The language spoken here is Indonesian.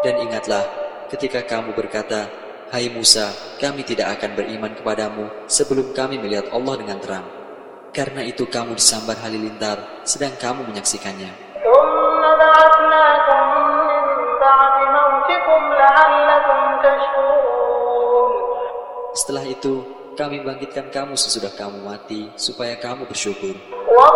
Dan ingatlah ketika kamu berkata, "Hai Musa, kami tidak akan beriman kepadamu sebelum kami melihat Allah dengan terang." Karena itu kamu disambar halilintar sedang kamu menyaksikannya. ثم بعثناكم من بعد موتكم لعلكم تشكرون. Setelah itu kami bangkitkan kamu sesudah kamu mati supaya kamu bersyukur.